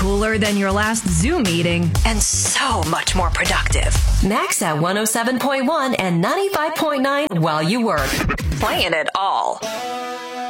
cooler than your last Zoom meeting, and so much more productive. Max at 107.1 and 95.9 while you work. Playing it all.